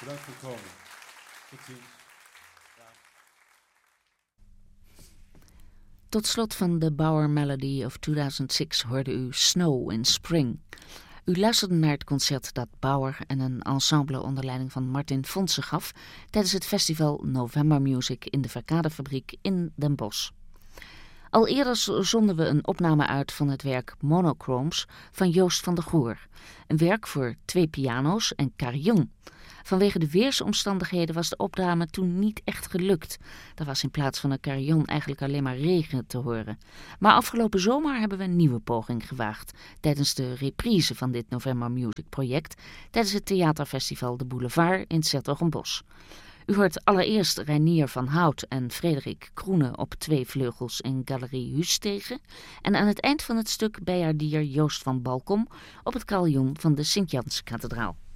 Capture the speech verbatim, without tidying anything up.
Bedankt voor het komen. Tot ziens. Tot slot van de Bower Melody of tweeduizend zes hoorde u Snow in Spring. U luisterde naar het concert dat Bower en een ensemble onder leiding van Martin Fonse gaf tijdens het festival November Music in de Verkadefabriek in Den Bosch. Al eerder zonden we een opname uit van het werk Monochromes van Joost van der Goor. Een werk voor twee piano's en carillon. Vanwege de weersomstandigheden was de opname toen niet echt gelukt. Er was in plaats van een carillon eigenlijk alleen maar regen te horen. Maar afgelopen zomer hebben we een nieuwe poging gewaagd tijdens de reprise van dit November Music project tijdens het theaterfestival De Boulevard in 's-Hertogenbosch. U hoort allereerst Reinier van Hout en Frederik Kroene op twee vleugels in Galerie Hustegen en aan het eind van het stuk bijaardier Joost van Balkom op het carillon van de Sint-Janskathedraal.